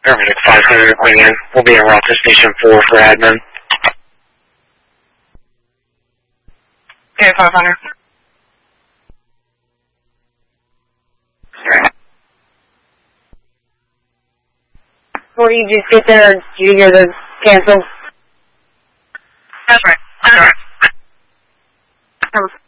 Paramedic 500 wing in. We'll be en route to Station 4 for admin. Okay, 500. Before you just get there, do you hear the cancel? That's right. That's right.